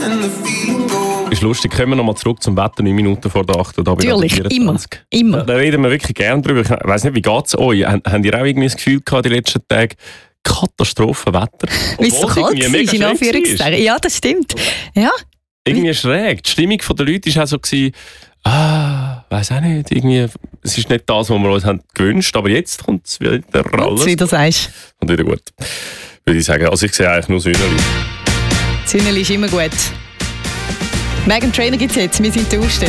Ist lustig, kommen wir nochmal zurück zum Wetter, 9 Minuten vor der 8. Natürlich, immer. Da reden wir wirklich gerne drüber. Ich weiss nicht, wie geht es euch? Habt ihr auch irgendwie das Gefühl gehabt, die letzten Tage, Katastrophenwetter? Wie es so kalt war, in Anführungszeichen. Ja, das stimmt. Ja. Irgendwie schräg. Die Stimmung der Leute war auch so, weiss auch nicht, irgendwie, es ist nicht das, was wir uns haben gewünscht, aber jetzt kommt es wieder alles. Wie du sagst. Und wieder gut, würde ich sagen. Also ich sehe eigentlich nur Sühnerli. Sühnerli ist immer gut. Megan Trainer gibt es jetzt, wir sind der Aussteller.